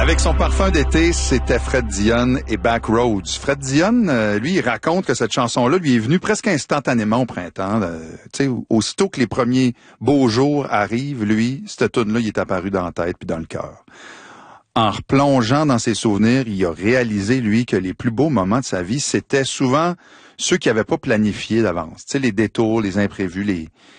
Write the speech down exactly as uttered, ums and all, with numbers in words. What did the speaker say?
Avec son parfum d'été, c'était Fred Dionne et Backroads. Fred Dionne, euh, lui, il raconte que cette chanson-là lui est venue presque instantanément au printemps. Euh, tu sais, aussitôt que les premiers beaux jours arrivent, lui, cette tune-là, il est apparu dans la tête puis dans le cœur. En replongeant dans ses souvenirs, il a réalisé, lui, que les plus beaux moments de sa vie, c'était souvent ceux qu'il n'avait pas planifiés d'avance. Tu sais, les détours, les imprévus, les